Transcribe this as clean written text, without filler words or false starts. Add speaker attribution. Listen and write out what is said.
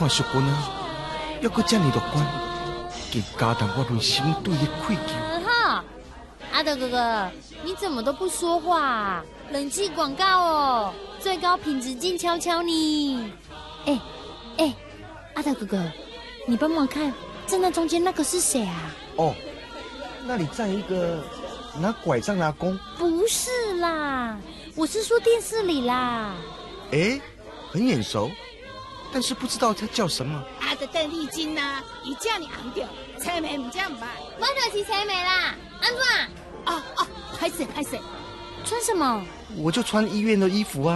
Speaker 1: 看淑君啊，还阁这么乐观，给加重我对心对的愧疚。
Speaker 2: 好，阿德哥哥，你怎么都不说话啊？冷气广告哦，最高品质静悄悄呢。哎，阿德哥哥，你帮忙看，站在中间那个是谁啊？
Speaker 1: 哦，那里站一个拿拐杖的阿公。
Speaker 2: 不是啦，我是说电视里啦。
Speaker 1: 哎，很眼熟，但是不知道他叫什么。
Speaker 3: 阿德邓丽君呐，伊叫你红着，青梅唔这唔捌。
Speaker 2: 我就是青梅啦，安怎？
Speaker 3: 哦，拍谁？
Speaker 2: 穿什么？
Speaker 1: 我就穿医院的衣服啊。